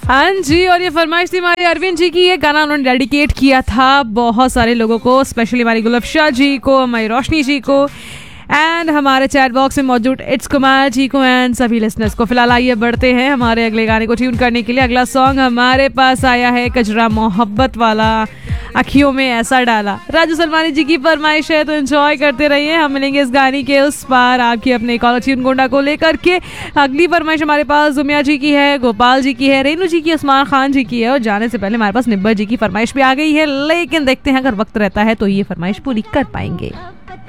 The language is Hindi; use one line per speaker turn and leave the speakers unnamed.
हाँ जी, और ये फरमाइश थी हमारे अरविंद जी की। ये गाना उन्होंने डेडिकेट किया था बहुत सारे लोगों को, स्पेशली हमारी गुलफशा जी को, हमारी रोशनी जी को, एंड हमारे चैट बॉक्स में मौजूद इट्स कुमार जी को एंड सभी लिसनर्स को। फिलहाल आइए बढ़ते हैं हमारे अगले गाने को ट्यून करने के लिए। अगला सॉन्ग हमारे पास आया है कजरा मोहब्बत वाला, अखियों में ऐसा डाला। राजू सलमानी जी की फरमाइश है, तो एंजॉय करते रहिए। हम मिलेंगे इस गाने के उस पार आपकी अपने कॉलर ट्यून गोंडा को लेकर के। अगली फरमाइश हमारे पास जुमिया जी की है, गोपाल जी की है, रेनू जी की, उस्मान खान जी की है, और जाने से पहले हमारे पास निब्बर जी की फरमाइश भी आ गई है। लेकिन देखते हैं अगर वक्त रहता है तो ये फरमाइश पूरी कर पाएंगे।